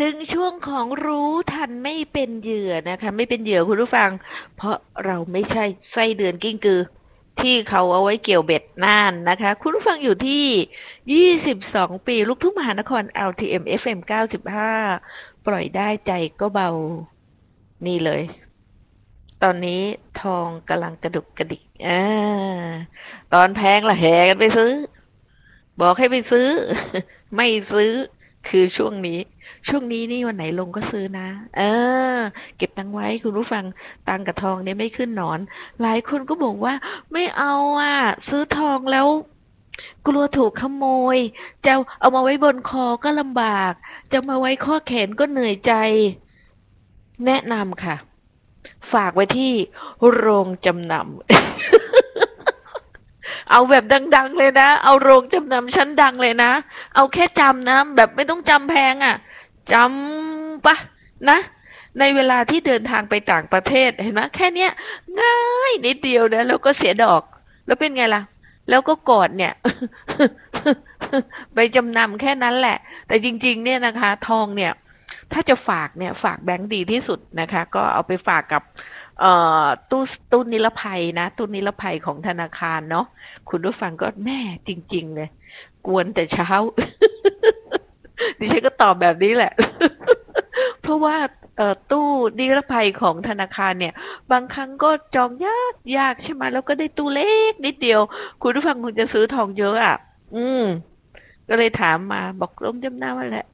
ถึงช่วงของรู้ทันไม่เป็นเหยื่อนะคะไม่เป็นเหยื่อคุณผู้ฟังเพราะเราไม่ใช่ไส้เดือนกิ้งกือที่เขาเอาไว้เกี่ยวเบ็ดน่านนะคะคุณผู้ฟังอยู่ที่22ปีลูกทุ่งมหานคร LTM FM 95ปล่อยได้ใจก็เบานี่เลยตอนนี้ทองกำลังกระดุกกระดิกตอนแพงละแห่กันไปซื้อ บอกให้ไปซื้อไม่ซื้อคือช่วงนี้นี่วันไหนลงก็ซื้อนะเออเก็บตังค์ไว้คุณผู้ฟังตังค์กับทองเนี่ยไม่ขึ้นหนอนหลายคนก็บอกว่าไม่เอาอ่ะซื้อทองแล้วกลัวถูกขโมยจะเอามาไว้บนคอก็ลำบากจะมาไว้ข้อแขนก็เหนื่อยใจแนะนำค่ะฝากไว้ที่โรงจำนำ เอาแบบดังๆเลยนะเอาโรงจำนำชั้นดังเลยนะเอาแค่จำนะแบบไม่ต้องจำแพงอ่ะจำปะนะในเวลาที่เดินทางไปต่างประเทศเห็นไหมแค่เนี้ยง่ายนิดเดียวนะแล้วก็เสียดอกแล้วเป็นไงล่ะแล้วก็กอดเนี่ยไปจำนำแค่นั้นแหละแต่จริงๆเนี่ยนะคะทองเนี่ยถ้าจะฝากเนี่ยฝากแบงก์ดีที่สุดนะคะก็เอาไปฝากกับเอ่ตู้นิรภัยนะตู้นิรภัยของธนาคารเนาะ คุณผู้ฟังก็แม่จริงๆเลยกวนแต่เช้าดิฉันก็ตอบแบบนี้แหละเพราะว่าตู้นิรภัยของธนาคารเนี่ยบางครั้งก็จองยากใช่ไหมแล้วก็ได้ตู้เล็กนิดเดียวคุณผู้ฟังคงจะซื้อทองเยอะอ่ะอืมก็เลยถามมาบอกลงจำนำมาแหละ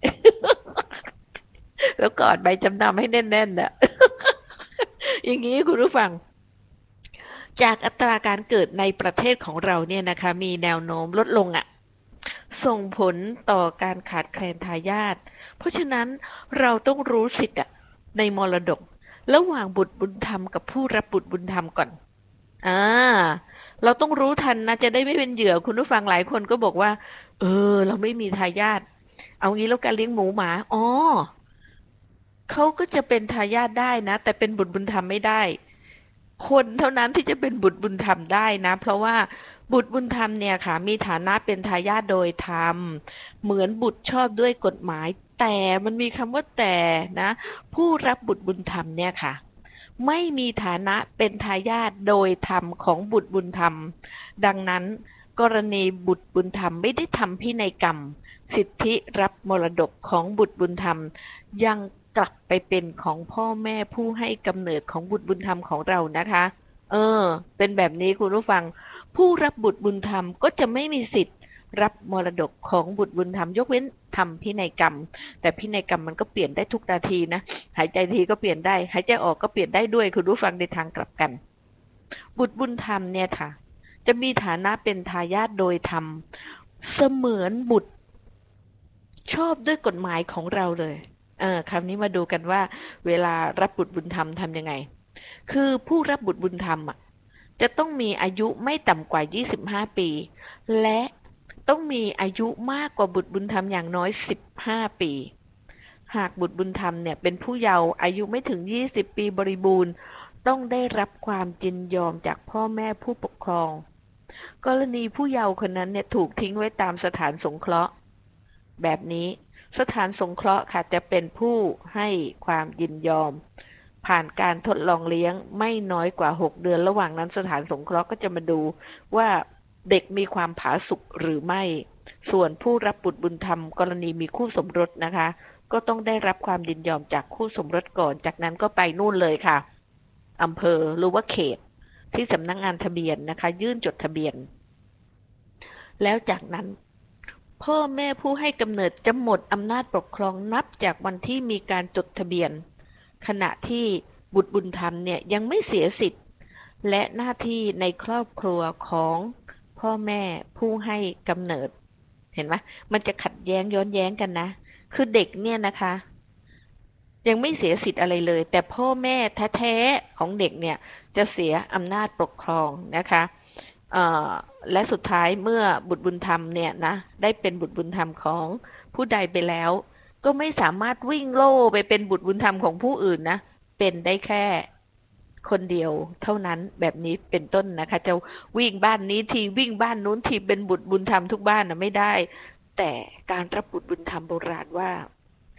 แล้วกอดใบจำนำให้แน่นๆน่ะอย่างนี้คุณผู้ฟัง จากอัตราการเกิดในประเทศของเราเนี่ยนะคะมีแนวโน้มลดลงอะส่งผลต่อการขาดแคลนทายาทเพราะฉะนั้นเราต้องรู้สิทธิ์อะในมรดกระหว่างบุตรบุญธรรมกับผู้รับบุตรบุญธรรมก่อนอ่าเราต้องรู้ทันนะจะได้ไม่เป็นเหยื่อคุณผู้ฟังหลายคนก็บอกว่าเราไม่มีทายาทเอางี้แล้วการเลี้ยงหมูหมาอ๋อเขาก็จะเป็นทายาทได้นะแต่เป็นบุตรบุญธรรมไม่ได้ คนเท่านั้นที่จะเป็นบุตรบุญธรรมได้นะเพราะว่าบุตรบุญธรรมเนี่ยค่ะมีฐานะเป็นทายาทโดยธรรมเหมือนบุตรชอบด้วยกฎหมายแต่มันมีคำว่าแต่นะผู้รับบุตรบุญธรรมเนี่ยค่ะไม่มีฐานะเป็นทายาทโดยธรรมของบุตรบุญธรรมดังนั้นกรณีบุตรบุญธรรมไม่ได้ทำพินัยกรรมสิทธิรับมรดกของบุตรบุญธรรม ยังกลับไปเป็นของพ่อแม่ผู้ให้กำเนิดของบุตรบุญธรรมของเรานะคะเออเป็นแบบนี้คุณผู้ฟังผู้รับบุตรบุญธรรมก็จะไม่มีสิทธิ์รับมรดกของบุตรบุญธรรมยกเว้นทำพินัยกรรมแต่พินัยกรรมมันก็เปลี่ยนได้ทุกนาทีนะหายใจทีก็เปลี่ยนได้หายใจออกก็เปลี่ยนได้ด้วยคุณผู้ฟังในทางกลับกันบุตรบุญธรรมเนี่ยค่ะจะมีฐานะเป็นทายาทโดยธรรมเสมือนบุตร ชอบด้วยกฎหมายของเราเลยคำนี้มาดูกันว่าเวลารับบุตรบุญธรรมทำยังไง คือผู้รับบุตรบุญธรรมอ่ะจะต้องมีอายุไม่ต่ำกว่า25ปี และต้องมีอายุมากกว่าบุตรบุญธรรมอย่างน้อย15ปี หากบุตรบุญธรรมเนี่ยเป็นผู้เยาว์อายุไม่ถึง20ปีบริบูรณ์ต้องได้รับความยินยอมจากพ่อแม่ผู้ปกครองกรณีผู้เยาว์คนนั้นเนี่ยถูกทิ้งไว้ตามสถานสงเคราะห์ แบบนี้สถานสงเคราะห์ค่ะจะเป็นผู้ให้ความยินยอมผ่านการทดลองเลี้ยงไม่น้อยกว่า6เดือนระหว่างนั้นสถานสงเคราะห์ก็จะมาดูว่าเด็กมีความผาสุกหรือไม่ส่วนผู้รับบุตรบุญธรรมกรณีมีคู่สมรสนะคะก็ต้องได้รับความยินยอมจากคู่สมรสก่อนจากนั้นก็ไปนู่นเลยค่ะอำเภอหรือว่าเขตที่สำนักงานทะเบียนนะคะยื่นจดทะเบียนแล้วจากนั้น พ่อแม่ผู้ให้กำเนิดจะหมดอำนาจปกครองนับจากวันที่มีการจดทะเบียนขณะที่บุตรบุญธรรมเนี่ยยังไม่เสียสิทธิ์และหน้าที่ในครอบครัวของพ่อแม่ผู้ให้กำเนิดเห็นไหมมันจะขัดแย้งย้อนแย้งกันนะคือเด็กเนี่ยนะคะยังไม่เสียสิทธิ์อะไรเลยแต่พ่อแม่แท้ๆของเด็กเนี่ยจะเสียอำนาจปกครองนะคะ เอ่อและสุดท้ายเมื่อบุตรบุญธรรมเนี่ยนะได้เป็นบุตรบุญธรรมของผู้ใดไปแล้วก็ไม่สามารถวิ่งโล่ไปเป็นบุตรบุญธรรมของผู้อื่นนะเป็นได้แค่คนเดียวเท่านั้นแบบนี้เป็นต้นนะคะจะวิ่งบ้านนี้ทีวิ่งบ้านนู้นทีเป็นบุตรบุญธรรมทุกบ้านนะไม่ได้แต่การรับบุตรบุญธรรมโบราณว่า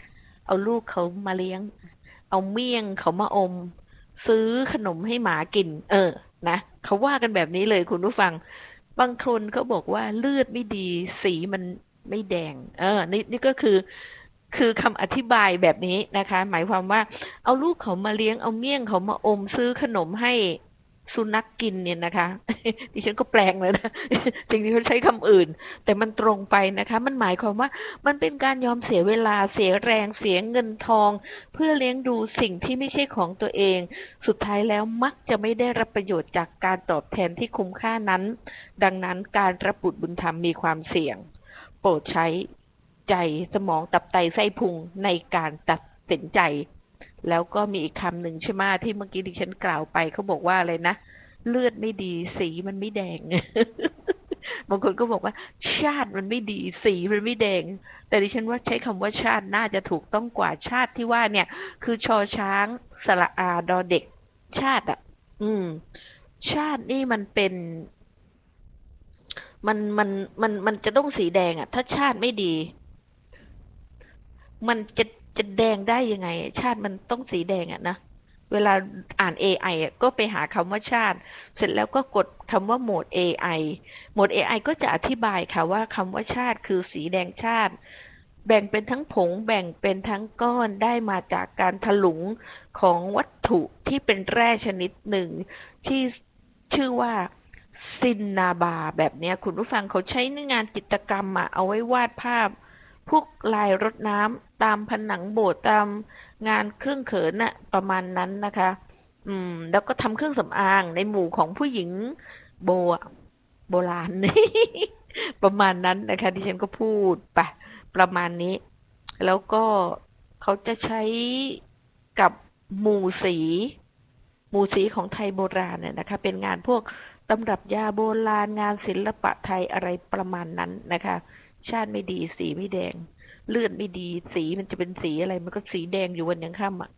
เอาลูกเขามาเลี้ยงเอาเมี่ยงเขามาอมซื้อขนมให้หมากินนะเขาว่ากันแบบนี้เลยคุณผู้ฟังบางคนเขาบอกว่าเลือดไม่ดีสีมันไม่แดงนี่ก็คือคำอธิบายแบบนี้นะคะหมายความว่าเอาลูกเขามาเลี้ยงเอาเมี่ยงเขามาอมซื้อขนมให้สุนัขกินเนี่ยนะคะดิฉันก็แปลงเลยนะจริงๆเขาใช้คำอื่นแต่มันตรงไปนะคะมันหมายความว่ามันเป็นการยอมเสียเวลาเสียแรงเสียเงินทองเพื่อเลี้ยงดูสิ่งที่ไม่ใช่ของตัวเองสุดท้ายแล้วมักจะไม่ได้รับประโยชน์จากการตอบแทนที่คุ้มค่านั้นดังนั้นการรับบุตรบุญธรรมมีความเสี่ยงโปรดใช้ใจสมองตับไตไส้พุงในการตัดสินใจแล้วก็มีอีกคำหนึ่งใช่ไหมที่เมื่อกี้ดิฉันกล่าวไปเขาบอกว่าอะไรนะเลือดไม่ดีสีมันไม่แดง บางคนก็บอกว่าชาติมันไม่ดีสีมันไม่แดงแต่ดิฉันว่าใช้คำว่าชาติน่าจะถูกต้องกว่าชาติที่ว่าเนี่ยคือชอช้างสระอาดอเด็กชาติอืมชาตินี่มันเป็นมันจะต้องสีแดงถ้าชาติไม่ดีมันจะแดงได้ยังไงชาติมันต้องสีแดงนะเวลาอ่าน AI ก็ไปหาคำว่าชาติเสร็จแล้วก็กดคำว่าโหมด AI โหมด AI ก็จะอธิบายค่ะว่าคำว่าชาติคือสีแดงชาติแบ่งเป็นทั้งผงแบ่งเป็นทั้งก้อนได้มาจากการถลุงของวัตถุที่เป็นแร่ชนิดหนึ่งที่ชื่อว่าซินนาบาแบบเนี้ยคุณผู้ฟังเขาใช้ในงานจิตรกรรมเอาไว้วาดภาพพวกลายรดน้ำตามผนังโบสถ์ตามงานเครื่องเขินประมาณนั้นนะคะแล้วก็ทำเครื่องสำอางในหมู่ของผู้หญิงโบโบราณ ประมาณนั้นนะคะที่ฉันก็พูดไปประมาณนี้แล้วก็เขาจะใช้กับหมู่สีหมู่สีของไทยโบราณเนี่ยนะคะเป็นงานพวกตำรับยาโบราณงานศิลปะไทยอะไรประมาณนั้นนะคะชาติไม่ดีสีไม่แดงเลือดไม่ดีสีมันจะเป็นสีอะไรมันก็สีแดงอยู่วันยังค่ำ